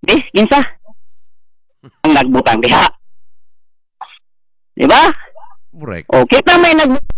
Di, kinsa? Ang nagbutang diha. Di ba? Correct. O, kita may nagbutang